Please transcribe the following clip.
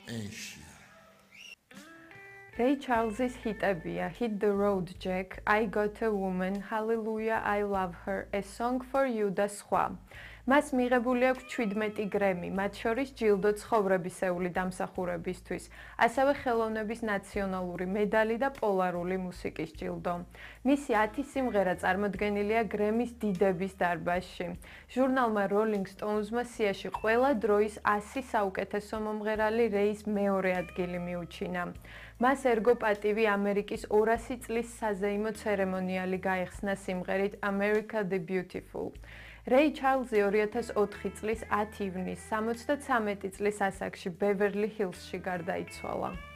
ენში. Ray Charles's ჰიტებია Hit the Road Jack, I Got a Woman, Hallelujah, I Love Her, A Song for You და სხვა. მას მიღებული აქვს 17 გრემი, მათ შორის ჯილდო ცხოვრებისეული დამსახურებისთვის, ასევე ხელოვნების ნაციონალური მედალი და პოლარული მუსიკის ჯილდო. მისი 10 სიმღერა წარმოდგენილია გრემის დიდების დარბაზში. ჟურნალმა Rolling Stones-მა სიაში ყველა დროის 100 საუკეთესო მომღერალი რეის მეორე ადგილი მიუჩინა. მას ერგო პატივი ამერიკის 200 წლის საზეიმო ცერემონიალი გაიხსნა სიმღერით America the Beautiful. Ray Charles-ი 2004 წლის 10 ივნისს 73 წლის ასაკში ბევერლი ჰილსში გარდაიცვალა.